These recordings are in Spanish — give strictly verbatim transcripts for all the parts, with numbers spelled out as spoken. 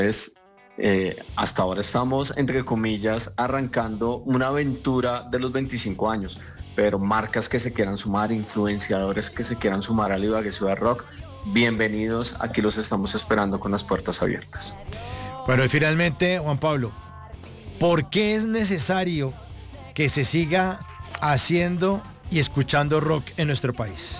Eh, hasta ahora estamos, entre comillas, arrancando una aventura de los veinticinco años, pero marcas que se quieran sumar, influenciadores que se quieran sumar al Ibagué Ciudad Rock, bienvenidos, aquí los estamos esperando con las puertas abiertas. Bueno, y finalmente, Juan Pablo, ¿por qué es necesario que se siga haciendo y escuchando rock en nuestro país?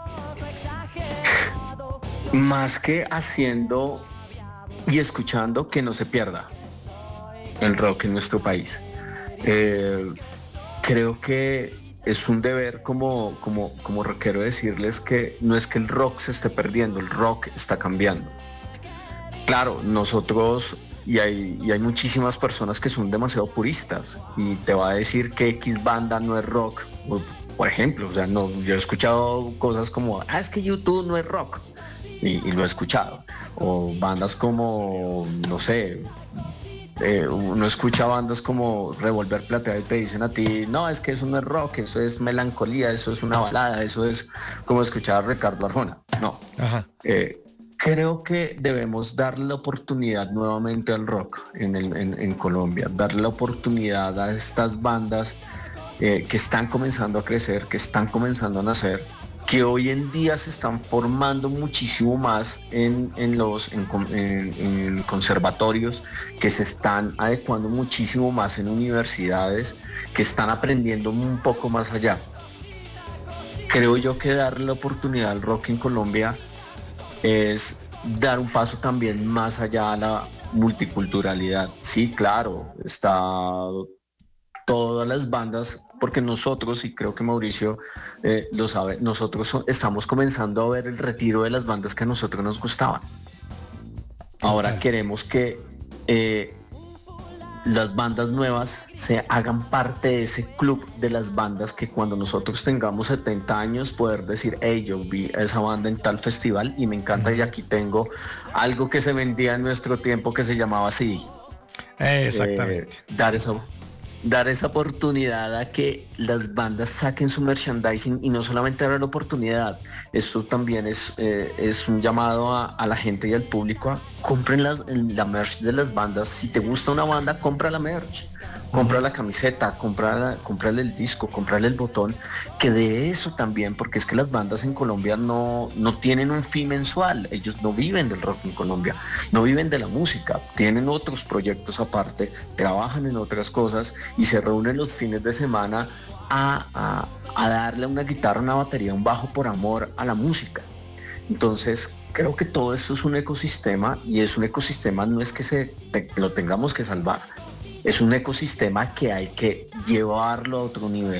Más que haciendo y escuchando, que no se pierda el rock en nuestro país. Eh, creo que es un deber como, como, como rockero decirles que no es que el rock se esté perdiendo, el rock está cambiando. Claro, nosotros, y hay, y hay muchísimas personas que son demasiado puristas y te va a decir que X banda no es rock, por ejemplo. O sea, no, yo he escuchado cosas como, ah, es que YouTube no es rock. Y, y lo he escuchado, o bandas como, no sé, eh, uno escucha bandas como Revolver Plateado y te dicen a ti, no, es que eso no es rock, eso es melancolía, eso es una balada, eso es como escuchar a Ricardo Arjona. No. Ajá. Eh, creo que debemos darle la oportunidad nuevamente al rock en, el, en, en Colombia, darle la oportunidad a estas bandas eh, que están comenzando a crecer, que están comenzando a nacer, que hoy en día se están formando muchísimo más en, en los en, en, en conservatorios, que se están adecuando muchísimo más en universidades, que están aprendiendo un poco más allá. Creo yo que darle la oportunidad al rock en Colombia es dar un paso también más allá a la multiculturalidad. Sí, claro, está todas las bandas, porque nosotros, y creo que Mauricio eh, lo sabe, nosotros so, estamos comenzando a ver el retiro de las bandas que a nosotros nos gustaban. Ahora okay. queremos que eh, las bandas nuevas se hagan parte de ese club de las bandas que cuando nosotros tengamos setenta años poder decir, hey, yo vi a esa banda en tal festival y me encanta, y aquí tengo algo que se vendía en nuestro tiempo que se llamaba C D. Exactamente. Eh, dar eso. Dar esa oportunidad a que las bandas saquen su merchandising, y no solamente dar la oportunidad, esto también es, eh, es un llamado a, a la gente y al público a compren las, la merch de las bandas. Si te gusta una banda, compra la merch, compra la camiseta, compra, cómprale el disco, cómprale el botón, que de eso también, porque es que las bandas en Colombia no, no tienen un fin mensual, ellos no viven del rock en Colombia, no viven de la música, tienen otros proyectos aparte, trabajan en otras cosas y se reúnen los fines de semana a, a, a darle una guitarra, una batería, un bajo por amor a la música. Entonces creo que todo esto es un ecosistema, y es un ecosistema, no es que se, te, lo tengamos que salvar, es un ecosistema que hay que llevarlo a otro nivel.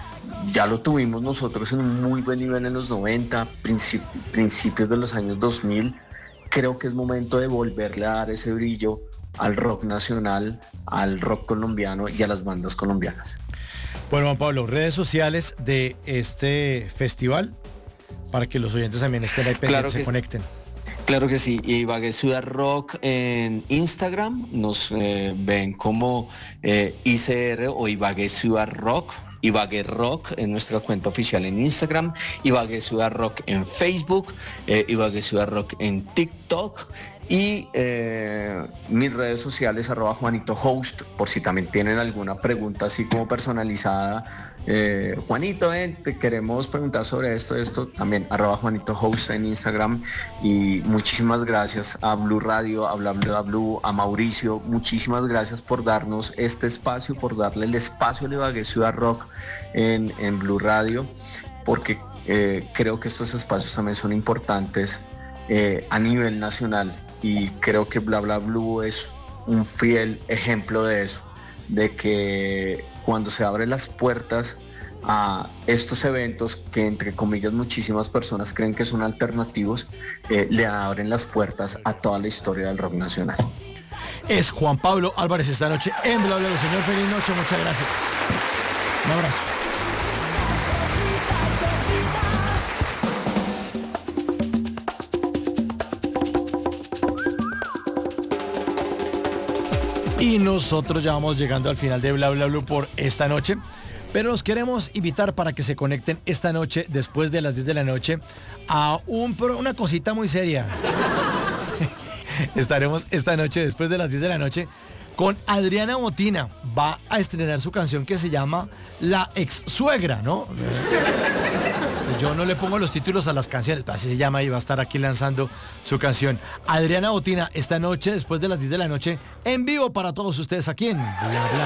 Ya lo tuvimos nosotros en un muy buen nivel en los noventa, principi- principios de los años dos mil. Creo que es momento de volverle a dar ese brillo al rock nacional, al rock colombiano y a las bandas colombianas. Bueno, Juan Pablo, redes sociales de este festival para que los oyentes también estén ahí pendientes, claro se conecten. Claro que sí, Ibagué Ciudad Rock en Instagram, nos eh, ven como eh, I C R o Ibagué Ciudad Rock, Ibagué Rock en nuestra cuenta oficial en Instagram, Ibagué Ciudad Rock en Facebook, eh, Ibagué Ciudad Rock en TikTok, y eh, mis redes sociales arroba Juanito Host, por si también tienen alguna pregunta así como personalizada. Eh, Juanito, eh, te queremos preguntar sobre esto, esto, también arroba Juanito Host en Instagram. Y muchísimas gracias a Blue Radio, a Bla Bla Blue, a Mauricio, muchísimas gracias por darnos este espacio, por darle el espacio a Ibagué Ciudad Rock en, en Blue Radio, porque eh, creo que estos espacios también son importantes eh, a nivel nacional, y creo que Bla Bla Blue es un fiel ejemplo de eso, de que cuando se abren las puertas a estos eventos que entre comillas muchísimas personas creen que son alternativos, eh, le abren las puertas a toda la historia del rock nacional. Es Juan Pablo Álvarez esta noche en Bla Bla Blue. Señor, feliz noche, muchas gracias. Un abrazo. Y nosotros ya vamos llegando al final de Bla Bla Blue por esta noche, pero los queremos invitar para que se conecten esta noche, después de las diez de la noche, a un, una cosita muy seria. Estaremos esta noche, después de las diez de la noche, con Adriana Botina. Va a estrenar su canción que se llama La Ex Suegra, ¿no? Yo no le pongo los títulos a las canciones, así se llama, y va a estar aquí lanzando su canción. Adriana Botina, esta noche, después de las diez de la noche, en vivo para todos ustedes aquí en Bla Bla.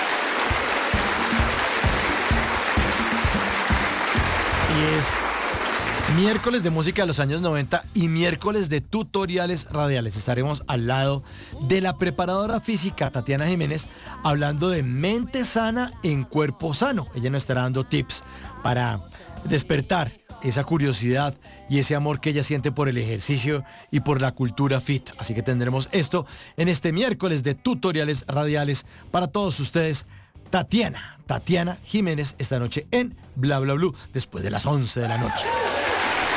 Y es miércoles de música de los años noventa y miércoles de tutoriales radiales. Estaremos al lado de la preparadora física Tatiana Jiménez hablando de mente sana en cuerpo sano. Ella nos estará dando tips para despertar esa curiosidad y ese amor que ella siente por el ejercicio y por la cultura fit. Así que tendremos esto en este miércoles de tutoriales radiales para todos ustedes. Tatiana, Tatiana Jiménez esta noche en Bla Bla Blue después de las once de la noche.